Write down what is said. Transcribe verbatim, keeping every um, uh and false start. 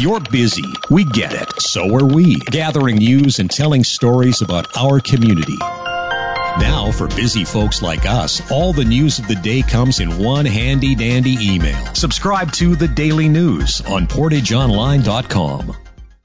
You're busy. We get it. So are we. Gathering news and telling stories about our community. Now, for busy folks like us, all the news of the day comes in one handy-dandy email. Subscribe to The Daily News on portage online dot com.